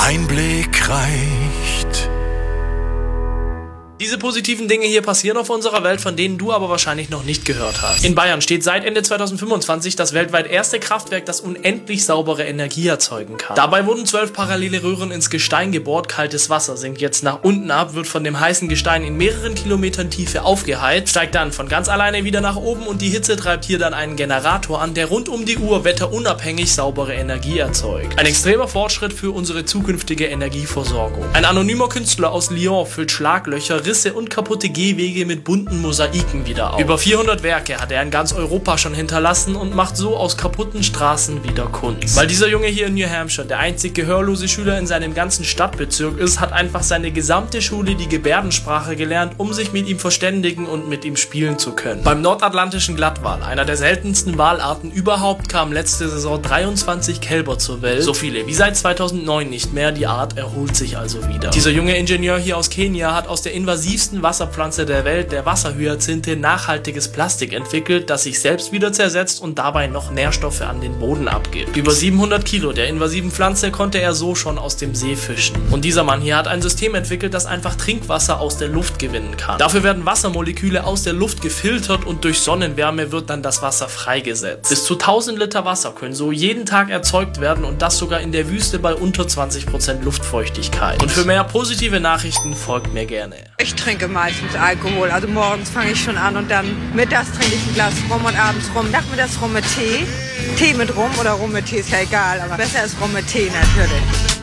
Ein Blick reicht. Diese positiven Dinge hier passieren auf unserer Welt, von denen du aber wahrscheinlich noch nicht gehört hast. In Bayern steht seit Ende 2025 das weltweit erste Kraftwerk, das unendlich saubere Energie erzeugen kann. Dabei wurden 12 parallele Röhren ins Gestein gebohrt, kaltes Wasser sinkt jetzt nach unten ab, wird von dem heißen Gestein in mehreren Kilometern Tiefe aufgeheizt, steigt dann von ganz alleine wieder nach oben und die Hitze treibt hier dann einen Generator an, der rund um die Uhr wetterunabhängig saubere Energie erzeugt. Ein extremer Fortschritt für unsere zukünftige Energieversorgung. Ein anonymer Künstler aus Lyon füllt Schlaglöcher, Risse und kaputte Gehwege mit bunten Mosaiken wieder auf. Über 400 Werke hat er in ganz Europa schon hinterlassen und macht so aus kaputten Straßen wieder Kunst. Weil dieser Junge hier in New Hampshire der einzig gehörlose Schüler in seinem ganzen Stadtbezirk ist, hat einfach seine gesamte Schule die Gebärdensprache gelernt, um sich mit ihm verständigen und mit ihm spielen zu können. Beim nordatlantischen Glattwal, einer der seltensten Walarten überhaupt, kamen letzte Saison 23 Kälber zur Welt. So viele wie seit 2009 nicht mehr. Die Art erholt sich also wieder. Dieser junge Ingenieur hier aus Kenia hat aus der invasivsten Wasserpflanze der Welt, der Wasserhyazinthe, nachhaltiges Plastik entwickelt, das sich selbst wieder zersetzt und dabei noch Nährstoffe an den Boden abgibt. Über 700 Kilo der invasiven Pflanze konnte er so schon aus dem See fischen. Und dieser Mann hier hat ein System entwickelt, das einfach Trinkwasser aus der Luft gewinnen kann. Dafür werden Wassermoleküle aus der Luft gefiltert und durch Sonnenwärme wird dann das Wasser freigesetzt. Bis zu 1000 Liter Wasser können so jeden Tag erzeugt werden und das sogar in der Wüste bei unter 20% Luftfeuchtigkeit. Und für mehr positive Nachrichten folgt mir gerne. Ich trinke meistens Alkohol, also morgens fange ich schon an und dann mittags trinke ich ein Glas Rum und abends Rum. Nachmittags Rum mit Tee. Tee mit Rum oder Rum mit Tee ist ja egal, aber besser ist Rum mit Tee natürlich.